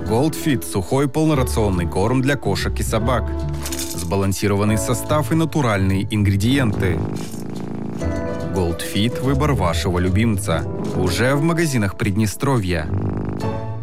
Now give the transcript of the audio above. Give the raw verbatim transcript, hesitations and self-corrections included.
Goldfeed – сухой полнорационный корм для кошек и собак. Сбалансированный состав и натуральные ингредиенты. Goldfeed – выбор вашего любимца. Уже в магазинах Приднестровья.